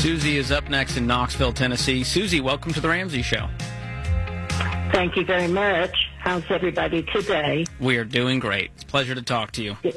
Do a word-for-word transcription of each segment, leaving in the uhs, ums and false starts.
Susie is up next in Knoxville, Tennessee. Susie, welcome to the Ramsey Show. Thank you very much. How's everybody today? We are doing great. It's a pleasure to talk to you.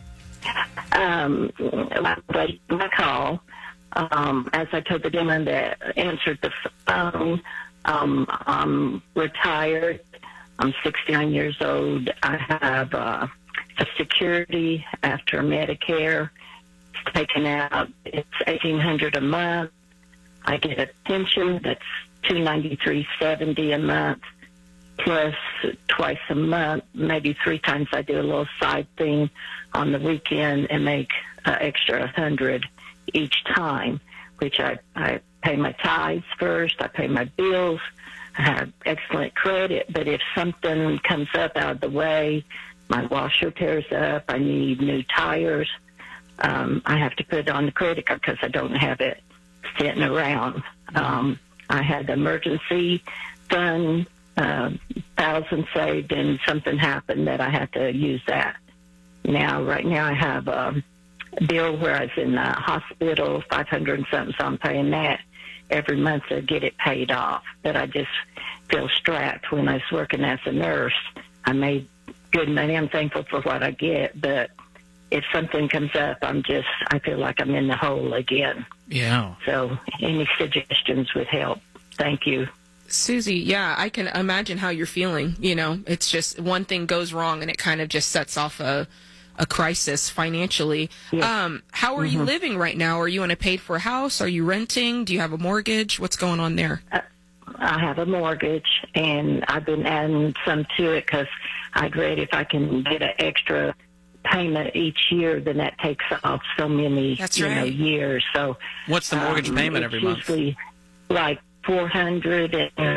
Um, my, my call, um, as I told the gentleman that answered the phone, um, I'm retired. I'm sixty-nine years old. I have uh, a security after Medicare. It's taken out. It's eighteen hundred dollars a month. I get a pension that's two hundred ninety-three dollars and seventy cents a month. Plus, twice a month, maybe three times, I do a little side thing on the weekend and make uh, extra one hundred dollars each time, which I, I pay my tithes first, I pay my bills, I have excellent credit, but if something comes up out of the way, my washer tears up, I need new tires, um, I have to put it on the credit card because I don't have it sitting around. Um, I had the emergency fund, Uh, thousand saved, and something happened that I had to use that. Now, right now, I have a bill where I was in the hospital, five hundred and something, so I'm paying that every month to get it paid off. But I just feel strapped. When I was working as a nurse, I made good money. I'm thankful for what I get, but if something comes up, I'm just, I feel like I'm in the hole again. Yeah. So any suggestions would help. Thank you. Susie, yeah, I can imagine how you're feeling. You know, it's just one thing goes wrong and it kind of just sets off a a crisis financially. Yeah. Um, how are mm-hmm. you living right now? Are you in a paid-for house? Are you renting? Do you have a mortgage? What's going on there? Uh, I have a mortgage, and I've been adding some to it because I'd read if I can get an extra payment each year, then that takes off so many That's you right. know, years. So what's the mortgage um, payment every month? Usually like four hundred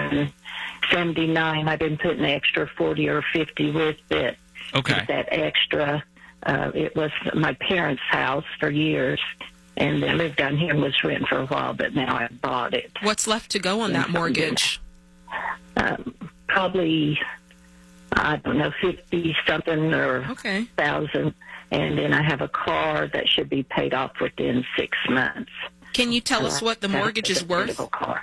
seventy-nine. I've been putting an extra forty or fifty with it. Okay. With that extra, uh, it was my parents' house for years, and they lived down here and was renting for a while, but now I bought it. What's left to go on that mortgage? Um, probably, I don't know, fifty something or okay. thousand, and then I have a car that should be paid off within six months. Can you tell us what the mortgage is worth? Car.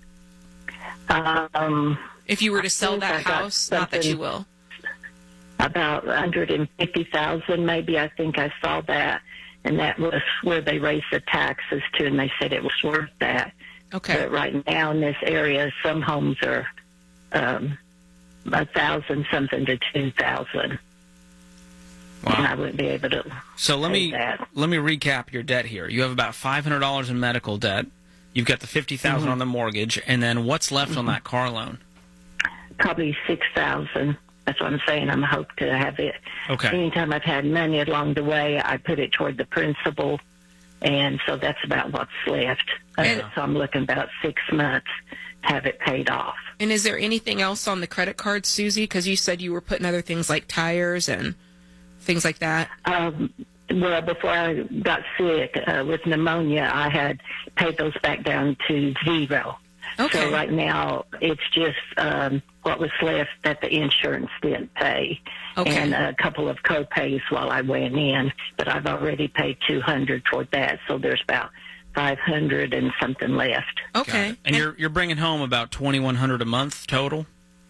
Um, if you were to sell that house, not that you will. About one hundred fifty thousand dollars maybe. I think I saw that, and that was where they raised the taxes to, and they said it was worth that. Okay. But right now in this area, some homes are um, a thousand something to two thousand. Wow. And I wouldn't be able to. So let me that. let me recap your debt here. You have about five hundred dollars in medical debt. You've got the fifty thousand dollars mm-hmm. on the mortgage, and then what's left mm-hmm. on that car loan? Probably six thousand dollars. That's what I'm saying. I'm hope to have it. Okay. Anytime I've had money along the way, I put it toward the principal, and so that's about what's left. And, uh, so I'm looking about six months to have it paid off. And is there anything else on the credit card, Susie? Because you said you were putting other things like tires and things like that. Um, well, before I got sick uh, with pneumonia, I had paid those back down to zero. Okay. So right now, it's just um, what was left that the insurance didn't pay, okay. and a couple of co-pays while I went in. But I've already paid two hundred toward that, so there's about five hundred and something left. Okay. And, and you're you're bringing home about twenty-one hundred a month total.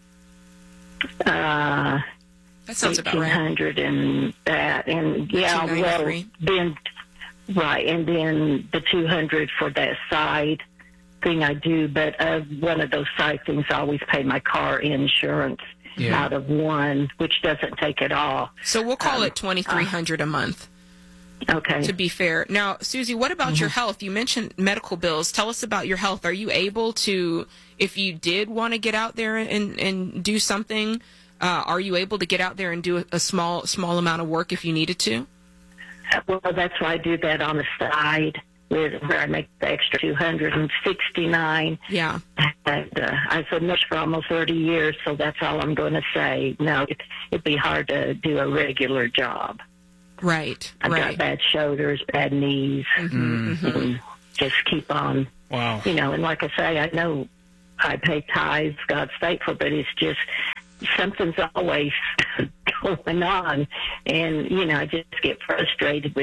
Uh, that sounds about right. eighteen hundred and that, and yeah, well, then right, and then the two hundred for that side thing I do, but uh, one of those side things, I always pay my car insurance yeah. out of one, which doesn't take it all. So we'll call um, it twenty-three hundred dollars uh, a month. Okay. To be fair. Now, Susie, what about mm-hmm. your health? You mentioned medical bills. Tell us about your health. Are you able to, if you did want to get out there and, and do something, uh, are you able to get out there and do a, a small small amount of work if you needed to? Well, that's why I do that on the side, where, where I make the extra two hundred sixty-nine. Yeah. And uh, I was a nurse for almost thirty years, so that's all I'm going to say. No, it, it'd be hard to do a regular job. Right, I've right. got bad shoulders, bad knees, mm-hmm, mm-hmm. and just keep on. Wow. You know, and like I say, I know I pay tithes, God's faithful, but it's just something's always going on. And, you know, I just get frustrated with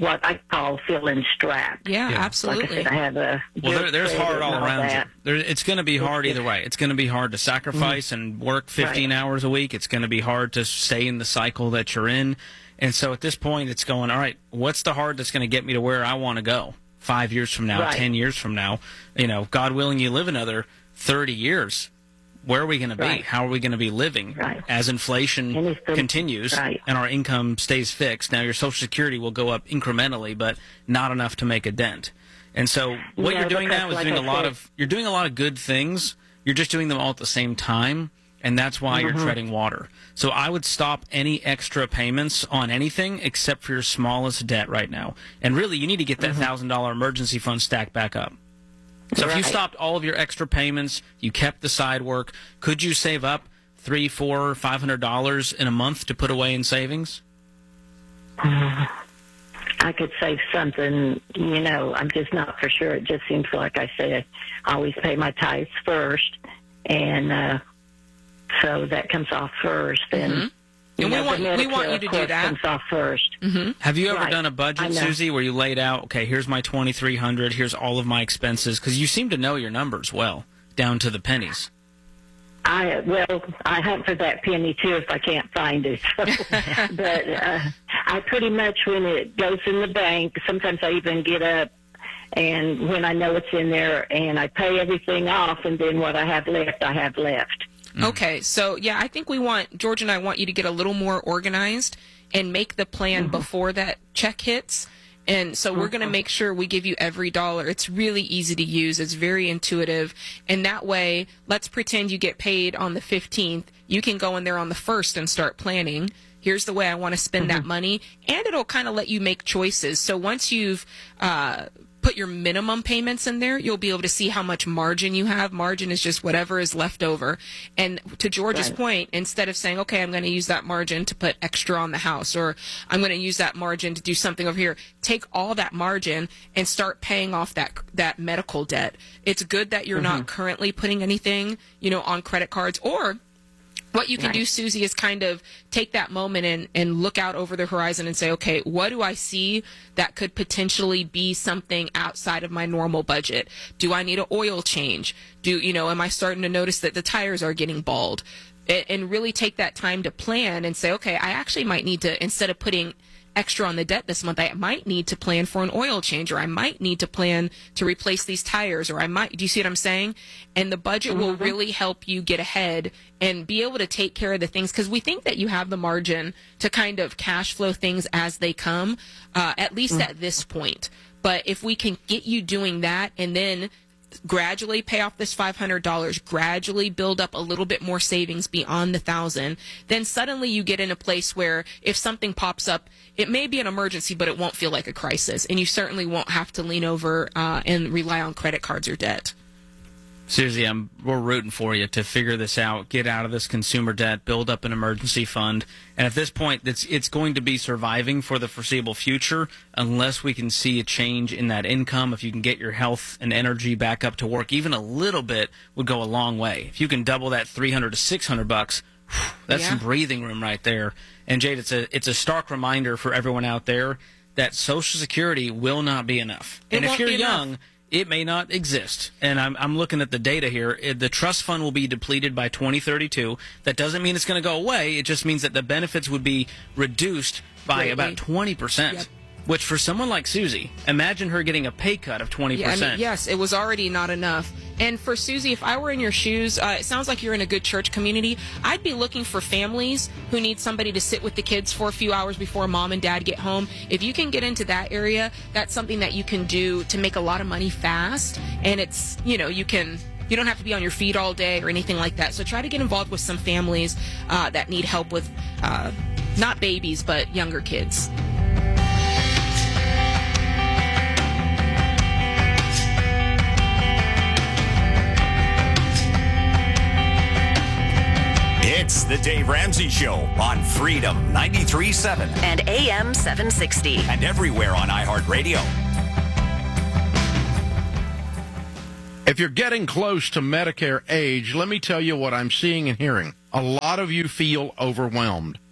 what I call feeling strapped. Yeah, Yeah. absolutely. Like I said, I have a Well, there, good there's credit hard all and around you. that. There, it's going to be hard either way. It's going to be hard to sacrifice Mm-hmm. and work fifteen Right. hours a week. It's going to be hard to stay in the cycle that you're in. And so at this point, it's going, all right, what's the hard that's going to get me to where I want to go five years from now, Right. ten years from now? You know, God willing, you live another thirty years. Where are we going to be? Right. How are we going to be living Right. as inflation And it's the- continues right. and our income stays fixed? Now, your Social Security will go up incrementally, but not enough to make a dent. And so what Yeah, you're doing because now is like doing I a lot said- of you're doing a lot of good things. You're just doing them all at the same time, and that's why Mm-hmm. you're treading water. So I would stop any extra payments on anything except for your smallest debt right now. And really, you need to get that one thousand dollars emergency fund stacked back up. So if you Right. stopped all of your extra payments, you kept the side work, could you save up three, four, five hundred dollars in a month to put away in savings? I could save something, you know, I'm just not for sure. It just seems like I said, I always pay my tithes first, and uh, so that comes off first. And, Mm-hmm. And we know, want- the we want Medicare, you to of do course, that. comes off first. Have you ever Right. done a I budget, know. Susie, where you laid out, okay, here's my twenty-three hundred dollars, here's all of my expenses? Because you seem to know your numbers well, down to the pennies. I well, I hunt for that penny too if I can't find it. So, but uh, I pretty much, when it goes in the bank, sometimes I even get up, and when I know it's in there, and I pay everything off, and then what I have left, I have left. Okay, so yeah, I think we want, George and I want you to get a little more organized and make the plan before that check hits. And so we're going to make sure we give you every dollar. It's really easy to use. It's very intuitive. And that way, let's pretend you get paid on the fifteenth. You can go in there on the first and start planning. Here's the way I want to spend that money. And it'll kind of let you make choices. So once you've uh, put your minimum payments in there, you'll be able to see how much margin you have. Margin is just whatever is left over. And to George's Right. point, instead of saying, okay, I'm going to use that margin to put extra on the house, or I'm going to use that margin to do something over here, take all that margin and start paying off that that medical debt. It's good that you're not currently putting anything, you know, on credit cards. Or what you can Right. do, Susie, is kind of take that moment and, and look out over the horizon and say, okay, what do I see that could potentially be something outside of my normal budget? Do I need an oil change? Do, you know, am I starting to notice that the tires are getting bald? And, and really take that time to plan and say, okay, I actually might need to, instead of putting extra on the debt this month, I might need to plan for an oil change, or I might need to plan to replace these tires, or I might, do you see what I'm saying? And the budget will really help you get ahead and be able to take care of the things, because we think that you have the margin to kind of cash flow things as they come, uh, at least at this point. But if we can get you doing that and then gradually pay off this five hundred dollars, gradually build up a little bit more savings beyond the thousand, then suddenly you get in a place where if something pops up, it may be an emergency, but it won't feel like a crisis. And you certainly won't have to lean over uh, and rely on credit cards or debt. Susie, I'm, we're rooting for you to figure this out, get out of this consumer debt, build up an emergency fund. And at this point, it's, it's going to be surviving for the foreseeable future unless we can see a change in that income. If you can get your health and energy back up to work, even a little bit would go a long way. If you can double that three hundred to six hundred bucks, that's Yeah. some breathing room right there. And Jade, it's a, it's a stark reminder for everyone out there that Social Security will not be enough. It and if won't you're be enough. young, it may not exist. And I'm, I'm looking at the data here. It, the trust fund will be depleted by twenty thirty-two. That doesn't mean it's going to go away. It just means that the benefits would be reduced by Greatly. about twenty percent. Yep. Which for someone like Susie, imagine her getting a pay cut of twenty Yeah, I percent. mean, yes, it was already not enough. And for Susie, if I were in your shoes, uh, it sounds like you're in a good church community. I'd be looking for families who need somebody to sit with the kids for a few hours before mom and dad get home. If you can get into that area, that's something that you can do to make a lot of money fast. And it's, you know, you can... You don't have to be on your feet all day or anything like that. So try to get involved with some families uh, that need help with uh, not babies, but younger kids. It's the Dave Ramsey Show on Freedom ninety-three point seven and A M seven sixty. and everywhere on iHeartRadio. If you're getting close to Medicare age, let me tell you what I'm seeing and hearing. A lot of you feel overwhelmed.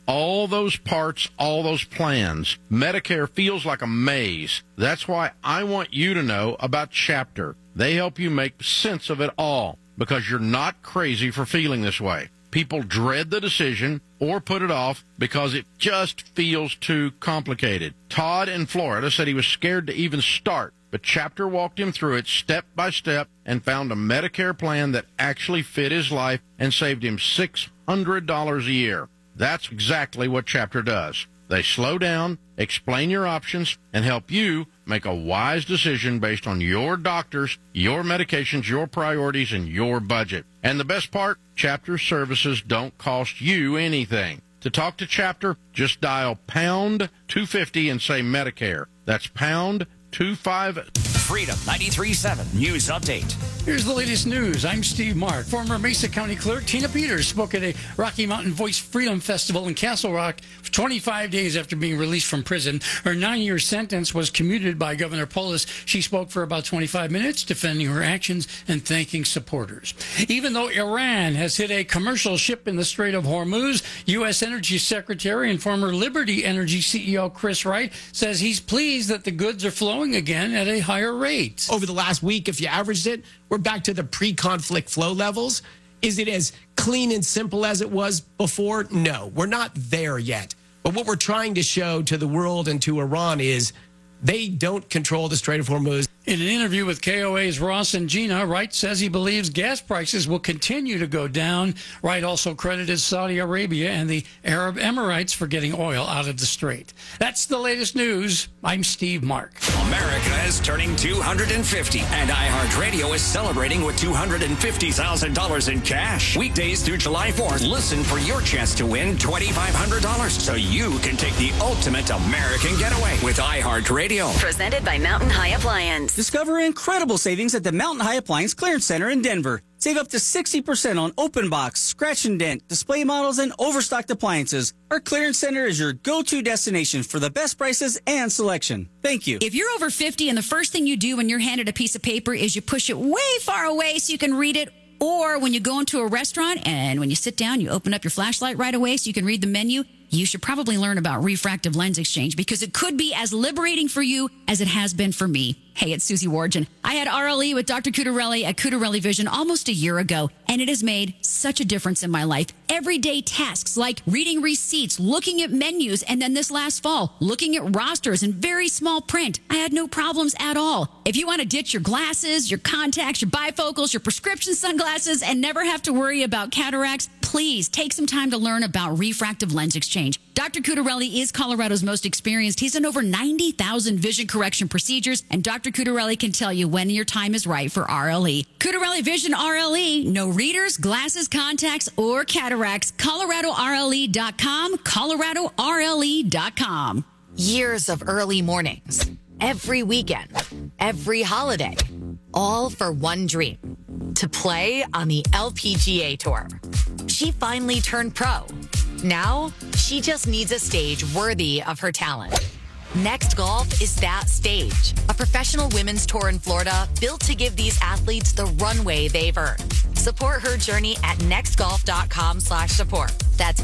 all those parts, all those plans. Medicare feels like a maze. That's why I want you to know about Chapter. They help you make sense of it all because you're not crazy for feeling this way. People dread the decision or put it off because it just feels too complicated. Todd in Florida said he was scared to even start, but Chapter walked him through it step by step and found a Medicare plan that actually fit his life and saved him six hundred dollars a year. That's exactly what Chapter does. They slow down, explain your options, and help you make a wise decision based on your doctors, your medications, your priorities, and your budget. And the best part, Chapter services don't cost you anything. To talk to Chapter, just dial pound two fifty and say Medicare. That's pound two fifty. Freedom ninety-three point seven News Update. Here's the latest news. I'm Steve Mark. Former Mesa County Clerk Tina Peters spoke at a Rocky Mountain Voice Freedom Festival in Castle Rock for twenty-five days after being released from prison. Her nine-year sentence was commuted by Governor Polis. She spoke for about twenty-five minutes, defending her actions and thanking supporters. Even though Iran has hit a commercial ship in the Strait of Hormuz, U S. Energy Secretary and former Liberty Energy C E O Chris Wright says he's pleased that the goods are flowing again at a higher rate. Over the last week, if you averaged it, we're back to the pre-conflict flow levels. Is it as clean and simple as it was before? No, we're not there yet. But what we're trying to show to the world and to Iran is they don't control the Strait of Hormuz. In an interview with K O A's Ross and Gina, Wright says he believes gas prices will continue to go down. Wright also credited Saudi Arabia and the Arab Emirates for getting oil out of the strait. That's the latest news. I'm Steve Mark. America is turning two hundred fifty, and iHeartRadio is celebrating with two hundred fifty thousand dollars in cash. Weekdays through July fourth, listen for your chance to win twenty-five hundred dollars so you can take the ultimate American getaway with iHeartRadio. Presented by Mountain High Appliance. Discover incredible savings at the Mountain High Appliance Clearance Center in Denver. Save up to sixty percent on open box, scratch and dent, display models, and overstocked appliances. Our clearance center is your go-to destination for the best prices and selection. Thank you. If you're over fifty and the first thing you do when you're handed a piece of paper is you push it way far away so you can read it, or when you go into a restaurant and when you sit down, you open up your flashlight right away so you can read the menu, you should probably learn about refractive lens exchange because it could be as liberating for you as it has been for me. Hey, it's Susie Wargin. I had R L E with Doctor Cutarelli at Cutarelli Vision almost a year ago, and it has made such a difference in my life. Everyday tasks like reading receipts, looking at menus, and then this last fall, looking at rosters in very small print. I had no problems at all. If you want to ditch your glasses, your contacts, your bifocals, your prescription sunglasses, and never have to worry about cataracts, please take some time to learn about refractive lens exchange. Doctor Cutarelli is Colorado's most experienced. He's done over ninety thousand vision correction procedures, and Doctor Cutarelli can tell you when your time is right for R L E. Cutarelli Vision R L E. No readers, glasses, contacts, or cataracts. Colorado R L E dot com. Colorado R L E dot com. Years of early mornings, every weekend, every holiday, all for one dream, to play on the L P G A Tour. She finally turned pro. Now, she just needs a stage worthy of her talent. Next Golf is that stage. A professional women's tour in Florida built to give these athletes the runway they've earned. Support her journey at nextgolf.com slash support. That's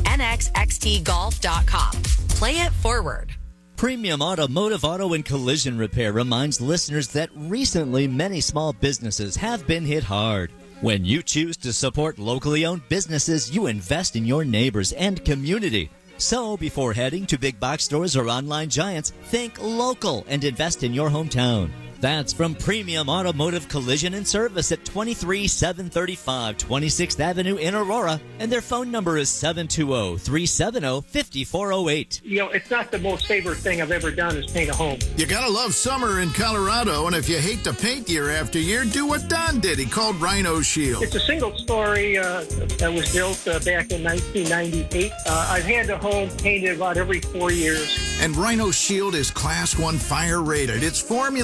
nxxt golf dot com. Play it forward. Premium Automotive Auto and Collision Repair reminds listeners that recently many small businesses have been hit hard. When you choose to support locally owned businesses, you invest in your neighbors and community. So before heading to big box stores or online giants, think local and invest in your hometown. That's from Premium Automotive Collision and Service at twenty-three seven thirty-five twenty-sixth Avenue in Aurora, and their phone number is seven two zero, three seven zero, five four zero eight. You know, it's not the most favorite thing I've ever done is paint a home. You gotta love summer in Colorado, and if you hate to paint year after year, do what Don did. He called Rhino Shield. It's a single story uh, that was built uh, back in nineteen ninety-eight. Uh, I've had the home painted about every four years. And Rhino Shield is Class one fire rated. It's formulated for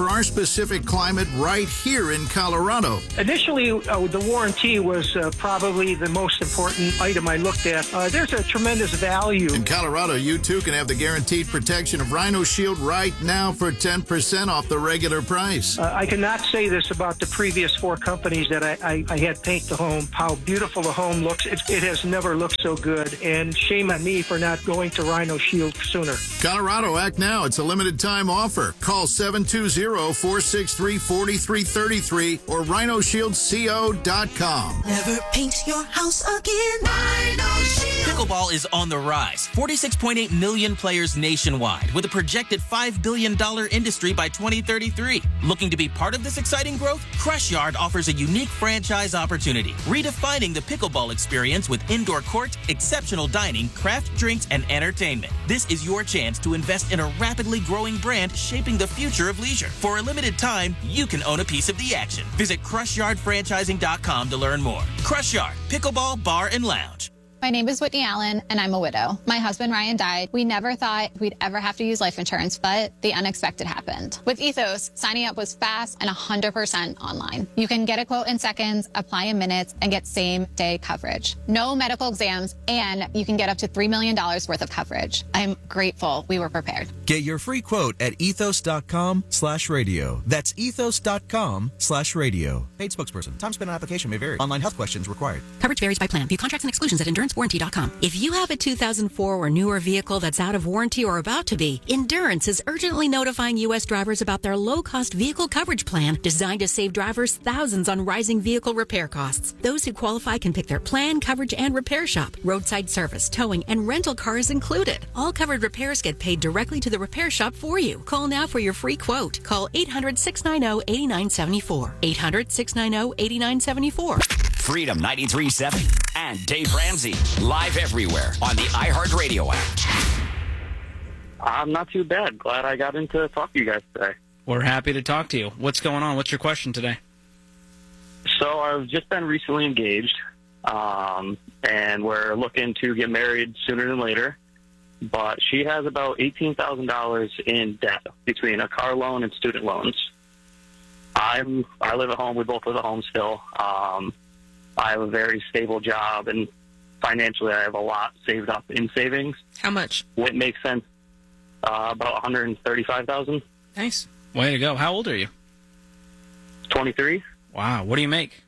our specific climate right here in Colorado. Initially, uh, the warranty was uh, probably the most important item I looked at. Uh, there's a tremendous value. In Colorado, you too can have the guaranteed protection of Rhino Shield right now for ten percent off the regular price. Uh, I cannot say this about the previous four companies that I, I, I had paint the home, how beautiful the home looks. It, it has never looked so good, and shame on me for not going to Rhino Shield sooner. Colorado, act now. It's a limited time offer. Call seven two zero, four six three, four three three three or rhino shield co dot com. Never paint your house again. Rhino Shield. Pickleball is on the rise. forty-six point eight million players nationwide with a projected five billion dollars industry by twenty thirty-three. Looking to be part of this exciting growth? Crush Yard offers a unique franchise opportunity, redefining the pickleball experience with indoor court, exceptional dining, craft drinks, and entertainment. This is your chance to invest in a rapidly growing brand shaping the future of leisure. For a limited time, you can own a piece of the action. Visit crush yard franchising dot com to learn more. Crush Yard, Pickleball Bar and Lounge. My name is Whitney Allen, and I'm a widow. My husband, Ryan, died. We never thought we'd ever have to use life insurance, but the unexpected happened. With Ethos, signing up was fast and one hundred percent online. You can get a quote in seconds, apply in minutes, and get same-day coverage. No medical exams, and you can get up to three million dollars worth of coverage. I'm grateful we were prepared. Get your free quote at ethos.com slash radio. That's ethos.com slash radio. Paid spokesperson. Time spent on application may vary. Online health questions required. Coverage varies by plan. View contracts and exclusions at endurance warranty dot com. If you have a two thousand four or newer vehicle that's out of warranty or about to be, Endurance is urgently notifying U S drivers about their low-cost vehicle coverage plan designed to save drivers thousands on rising vehicle repair costs. Those who qualify can pick their plan, coverage, and repair shop. Roadside service, towing, and rental cars included. All covered repairs get paid directly to the repair shop for you. Call now for your free quote. Call eight hundred, six nine zero, eight nine seven four. eight hundred, six nine zero, eight nine seven four. Freedom ninety-three point seven and Dave Ramsey, live everywhere on the iHeartRadio app. I'm not too bad. Glad I got in to talk to you guys today. We're happy to talk to you. What's going on? What's your question today? So I've just been recently engaged, um, and we're looking to get married sooner than later. But she has about eighteen thousand dollars in debt between a car loan and student loans. I'm I live at home. We both live at home still. Um, I have a very stable job, and financially I have a lot saved up in savings. How much? It makes sense. Uh, about one hundred thirty-five thousand dollars. Nice. Way to go. How old are you? twenty-three. Wow. What do you make?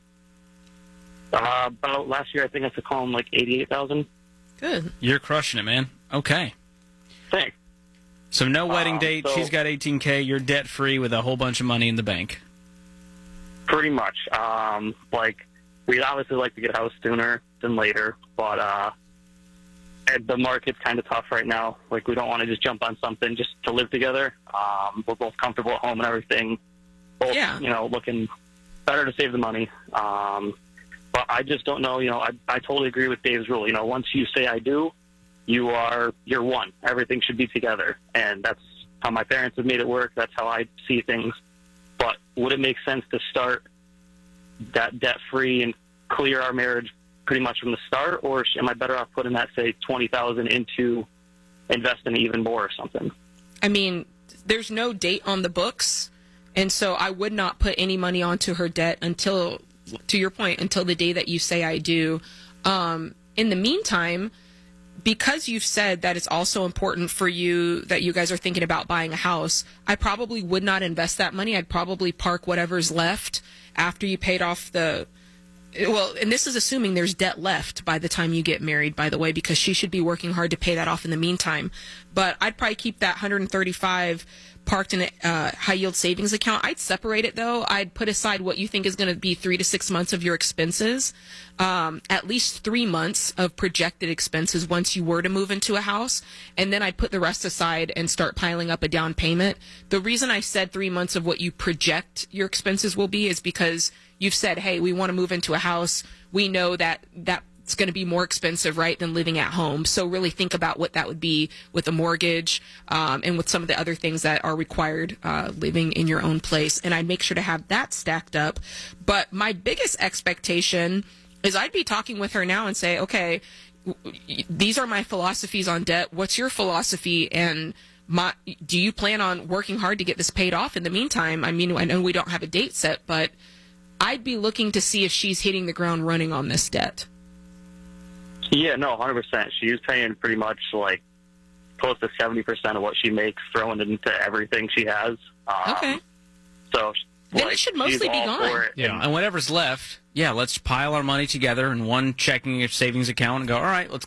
Uh, about last year, I think I took home like eighty-eight thousand dollars. Good. You're crushing it, man. Okay. Thanks. So no wedding Um, date. so- She's got eighteen K. You're debt free with a whole bunch of money in the bank. Pretty much. Um, like, we'd obviously like to get a house sooner than later, but uh, and the market's kind of tough right now. Like, we don't want to just jump on something just to live together. Um, we're both comfortable at home and everything. Both, Yeah. you know, looking better to save the money. Um, but I just don't know, you know, I, I totally agree with Dave's rule. You know, once you say I do, you are, you're one. Everything should be together. And that's how my parents have made it work. That's how I see things. But would it make sense to start that debt-free and clear our marriage pretty much from the start, or am I better off putting that, say, twenty thousand dollars into investing even more or something? I mean, there's no date on the books, and so I would not put any money onto her debt until, to your point, until the day that you say I do. Um, in the meantime, because you've said that it's also important for you that you guys are thinking about buying a house, I probably would not invest that money. I'd probably park whatever's left after you paid off the... Well, and this is assuming there's debt left by the time you get married, by the way, because she should be working hard to pay that off in the meantime. But I'd probably keep that one hundred thirty-five parked in a uh, high yield savings account. I'd separate it though. I'd put aside what you think is going to be three to six months of your expenses, um, at least three months of projected expenses once you were to move into a house, and then I'd put the rest aside and start piling up a down payment. The reason I said three months of what you project your expenses will be is because you've said, hey, we want to move into a house. We know that that it's going to be more expensive, right, than living at home. So really think about what that would be with a mortgage um, and with some of the other things that are required uh, living in your own place. And I'd make sure to have that stacked up. But my biggest expectation is I'd be talking with her now and say, okay, w- these are my philosophies on debt. What's your philosophy? And my, do you plan on working hard to get this paid off in the meantime? I mean, I know we don't have a date set, but I'd be looking to see if she's hitting the ground running on this debt. Yeah, no, one hundred percent. She's paying pretty much like close to seventy percent of what she makes thrown into everything she has. Um, okay. So then like, it should mostly she's be all gone. for it. Yeah, and whatever's left, yeah, let's pile our money together in one checking or savings account and go, all right, let's